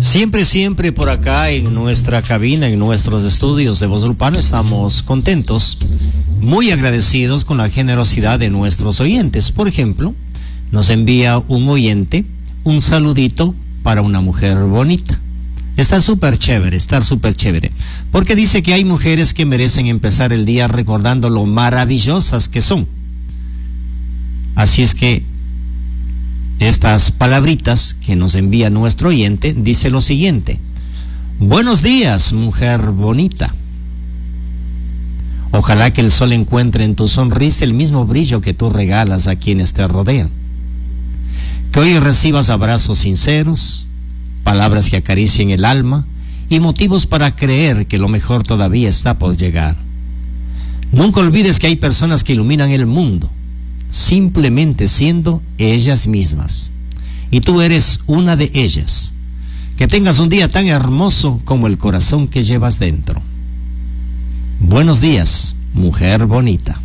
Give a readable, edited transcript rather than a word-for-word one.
Siempre por acá en nuestra cabina, en nuestros estudios de Voz Urbana, estamos contentos, muy agradecidos con la generosidad de nuestros oyentes. Por ejemplo, nos envía un oyente un saludito para una mujer bonita. Está súper chévere, porque dice que hay mujeres que merecen empezar el día recordando lo maravillosas que son. Así es que estas palabritas que nos envía nuestro oyente dice lo siguiente: buenos días, mujer bonita. Ojalá que el sol encuentre en tu sonrisa el mismo brillo que tú regalas a quienes te rodean. Que hoy recibas abrazos sinceros, palabras que acaricien el alma y motivos para creer que lo mejor todavía está por llegar. Nunca olvides que hay personas que iluminan el mundo, simplemente siendo ellas mismas. Y tú eres una de ellas. Que tengas un día tan hermoso como el corazón que llevas dentro. Buenos días, mujer bonita.